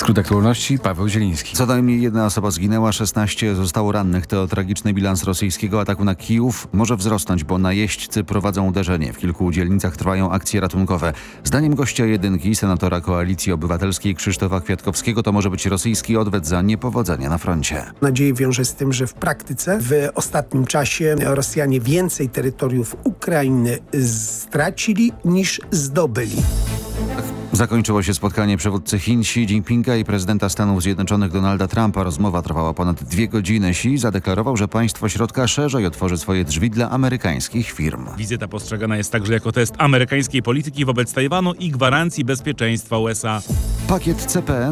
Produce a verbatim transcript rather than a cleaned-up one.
Skrót aktualności, Paweł Zieliński. Co najmniej jedna osoba zginęła, szesnaście zostało rannych. To tragiczny bilans rosyjskiego ataku na Kijów może wzrosnąć, bo najeźdźcy prowadzą uderzenie. W kilku dzielnicach trwają akcje ratunkowe. Zdaniem gościa jedynki, senatora Koalicji Obywatelskiej Krzysztofa Kwiatkowskiego, to może być rosyjski odwet za niepowodzenia na froncie. Nadzieję wiąże z tym, że w praktyce w ostatnim czasie Rosjanie więcej terytoriów Ukrainy stracili niż zdobyli. Zakończyło się spotkanie przywódcy Chin Xi Jinpinga i prezydenta Stanów Zjednoczonych Donalda Trumpa. Rozmowa trwała ponad dwie godziny. Xi zadeklarował, że państwo środka szerzej otworzy swoje drzwi dla amerykańskich firm. Wizyta postrzegana jest także jako test amerykańskiej polityki wobec Tajwanu i gwarancji bezpieczeństwa U S A. Pakiet C P N